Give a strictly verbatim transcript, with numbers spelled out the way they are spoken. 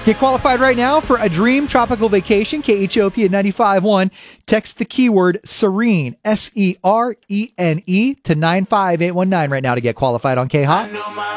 Get qualified right now for a dream tropical vacation. K H O P at ninety-five point one. Text the keyword Serene, S E R E N E, to nine five eight one nine right now to get qualified on K-Hop.